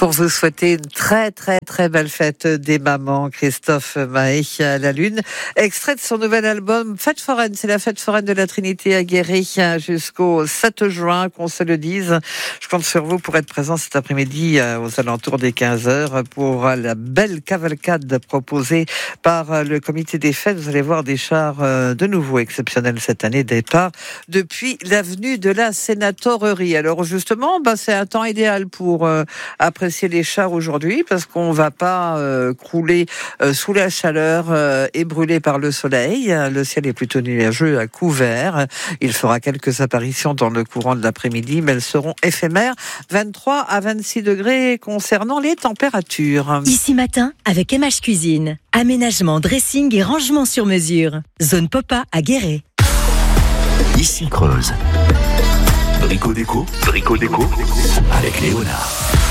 pour vous souhaiter une très très très belle fête des mamans. Christophe Mahé à la Lune, extrait de son nouvel album Fête foraine. C'est la fête foraine de la Trinité à Guéret jusqu'au 7 juin, qu'on se le dise. Je compte sur vous pour être présent cet après-midi aux alentours des 15h pour la belle cavalcade proposée par le comité des fêtes. Vous allez voir des chars de nouveau exceptionnels cette année, départ depuis l'avenue de la Sénatorerie. Alors justement, c'est un temps idéal pour apprécier les chars aujourd'hui, parce qu'on va pas crouler sous la chaleur et brûler par le soleil. Le ciel est plutôt nuageux à couvert. Il fera quelques apparitions dans le courant de l'après-midi, mais elles seront éphémères. 23 à 26 degrés concernant les températures. Ici matin, avec MH Cuisine. Aménagement, dressing et rangement sur mesure. Zone Popa à Guéret. Ici Creuse. Brico Déco avec Léonard.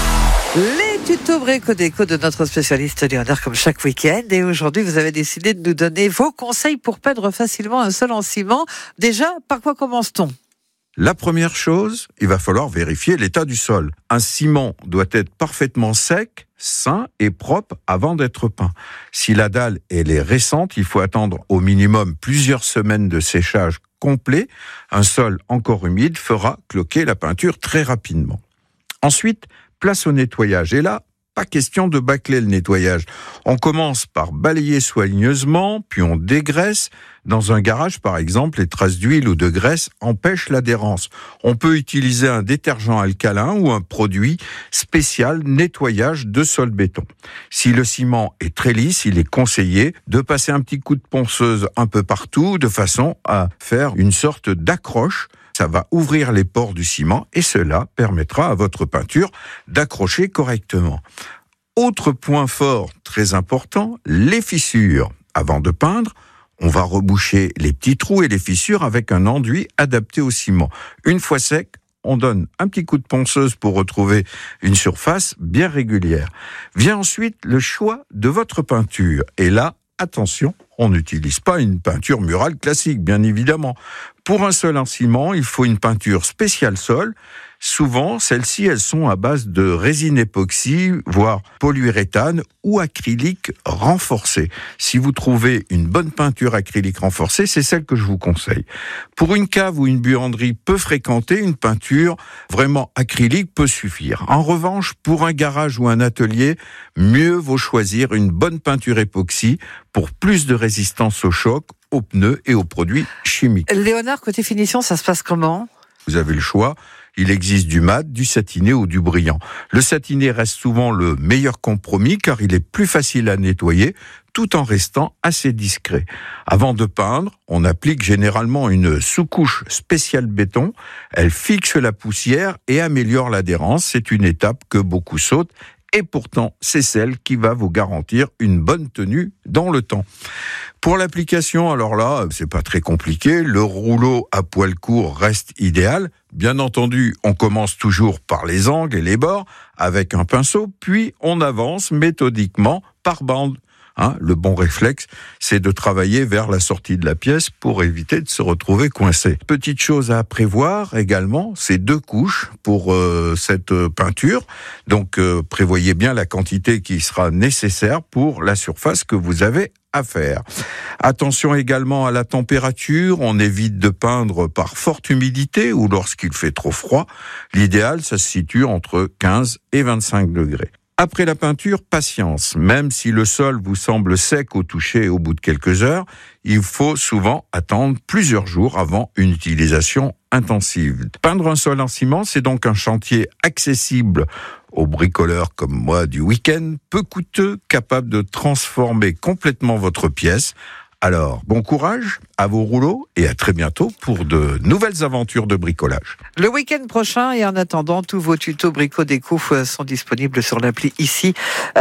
Les tutos Brico Déco de notre spécialiste Léonard, comme chaque week-end. Et aujourd'hui, vous avez décidé de nous donner vos conseils pour peindre facilement un sol en ciment. Déjà, par quoi commence-t-on ? La première chose, il va falloir vérifier l'état du sol. Un ciment doit être parfaitement sec, sain et propre avant d'être peint. Si la dalle elle est récente, il faut attendre au minimum plusieurs semaines de séchage complet. Un sol encore humide fera cloquer la peinture très rapidement. Ensuite, place au nettoyage. Et là, pas question de bâcler le nettoyage. On commence par balayer soigneusement, puis on dégraisse. Dans un garage, par exemple, les traces d'huile ou de graisse empêchent l'adhérence. On peut utiliser un détergent alcalin ou un produit spécial nettoyage de sol béton. Si le ciment est très lisse, il est conseillé de passer un petit coup de ponceuse un peu partout, de façon à faire une sorte d'accroche. Ça va ouvrir les pores du ciment et cela permettra à votre peinture d'accrocher correctement. Autre point fort très important, les fissures. Avant de peindre, on va reboucher les petits trous et les fissures avec un enduit adapté au ciment. Une fois sec, on donne un petit coup de ponceuse pour retrouver une surface bien régulière. Vient ensuite le choix de votre peinture. Et là, attention, on n'utilise pas une peinture murale classique, bien évidemment. Pour un sol en ciment, il faut une peinture spéciale sol. Souvent, celles-ci, elles sont à base de résine époxy, voire polyuréthane ou acrylique renforcé. Si vous trouvez une bonne peinture acrylique renforcée, c'est celle que je vous conseille. Pour une cave ou une buanderie peu fréquentée, une peinture vraiment acrylique peut suffire. En revanche, pour un garage ou un atelier, mieux vaut choisir une bonne peinture époxy pour plus de résistance au choc, aux pneus et aux produits chimiques. Léonard, côté finition, ça se passe comment ? Vous avez le choix. Il existe du mat, du satiné ou du brillant. Le satiné reste souvent le meilleur compromis car il est plus facile à nettoyer tout en restant assez discret. Avant de peindre, on applique généralement une sous-couche spéciale béton. Elle fixe la poussière et améliore l'adhérence. C'est une étape que beaucoup sautent. Et pourtant, c'est celle qui va vous garantir une bonne tenue dans le temps. Pour l'application, alors là, c'est pas très compliqué. Le rouleau à poil court reste idéal. Bien entendu, on commence toujours par les angles et les bords avec un pinceau, puis on avance méthodiquement par bande. Le bon réflexe, c'est de travailler vers la sortie de la pièce pour éviter de se retrouver coincé. Petite chose à prévoir également, c'est 2 couches pour cette peinture. Donc, prévoyez bien la quantité qui sera nécessaire pour la surface que vous avez à faire. Attention également à la température, on évite de peindre par forte humidité ou lorsqu'il fait trop froid. L'idéal, ça se situe entre 15 et 25 degrés. Après la peinture, patience. Même si le sol vous semble sec au toucher au bout de quelques heures, il faut souvent attendre plusieurs jours avant une utilisation intensive. Peindre un sol en ciment, c'est donc un chantier accessible aux bricoleurs comme moi du week-end, peu coûteux, capable de transformer complètement votre pièce. Alors, bon courage à vos rouleaux et à très bientôt pour de nouvelles aventures de bricolage. Le week-end prochain, et en attendant, tous vos tutos Brico Déco sont disponibles sur l'appli ici.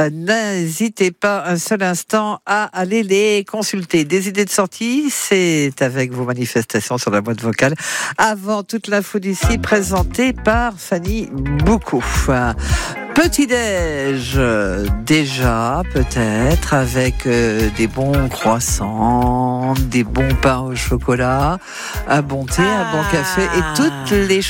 N'hésitez pas un seul instant à aller les consulter. Des idées de sortie, c'est avec vos manifestations sur la boîte vocale. Avant toute l'info d'ici, présentée par Fanny Boucaud. Petit-déj, déjà, peut-être, avec des bons croissants, des bons pains au chocolat, un bon thé, un bon café et toutes les choses